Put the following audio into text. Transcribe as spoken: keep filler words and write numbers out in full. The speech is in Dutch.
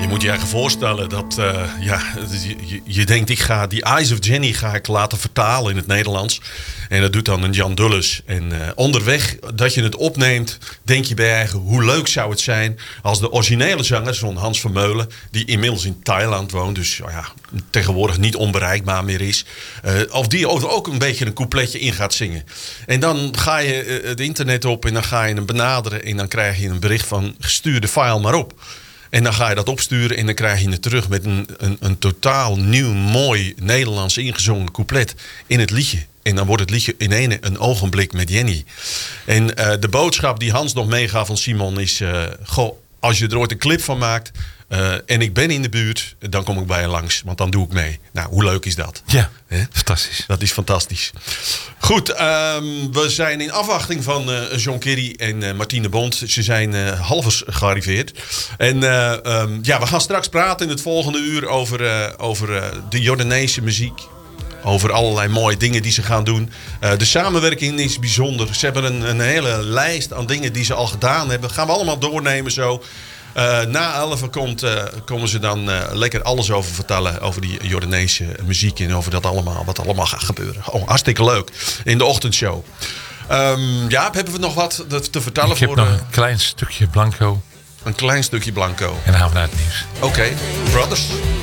moet je je voorstellen dat uh, ja, je, je denkt, ik ga die Eyes of Jenny ga ik laten vertalen in het Nederlands. En dat doet dan een Jan Dulles. En uh, onderweg dat je het opneemt, denk je bij je eigen, hoe leuk zou het zijn als de originele zanger, zo'n Hans Vermeulen, die inmiddels in Thailand woont, dus oh ja, tegenwoordig niet onbereikbaar meer is, uh, of die ook een beetje een coupletje in gaat zingen. En dan ga je uh, het internet op en dan ga je hem benaderen en dan krijg je een bericht van, stuur de file maar op. En dan ga je dat opsturen en dan krijg je het terug met een, een, een totaal nieuw, mooi Nederlands ingezongen couplet in het liedje. En dan wordt het liedje in een, een ogenblik met Jenny. En uh, de boodschap die Hans nog meegaf van Simon is, Uh, goh, als je er ooit een clip van maakt uh, en ik ben in de buurt, dan kom ik bij je langs. Want dan doe ik mee. Nou, hoe leuk is dat? Ja, He? fantastisch. Dat is fantastisch. Goed, um, we zijn in afwachting van uh, John Kerry en uh, Martine Bond. Ze zijn uh, halvers gearriveerd. En uh, um, ja, we gaan straks praten in het volgende uur over, uh, over uh, de Jordaanese muziek. Over allerlei mooie dingen die ze gaan doen. Uh, de samenwerking is bijzonder. Ze hebben een, een hele lijst aan dingen die ze al gedaan hebben. Gaan we allemaal doornemen zo. Uh, na elf komt, uh, komen ze dan uh, lekker alles over vertellen. Over die Jordaanese muziek en over dat allemaal, wat allemaal gaat gebeuren. Oh, hartstikke leuk. In de ochtendshow. Um, ja, hebben we nog wat te vertellen? Ik heb voor, nog uh, een klein stukje Blanco. Een klein stukje Blanco. En dan gaan we naar het nieuws. Oké, okay. Brothers.